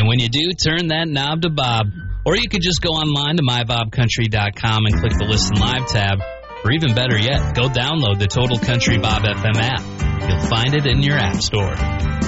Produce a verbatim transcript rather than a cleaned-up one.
when you do, turn that knob to Bob. Or you could just go online to my bob country dot com and click the Listen Live tab. Or even better yet, go download the Total Country Bob F M app. You'll find it in your app store.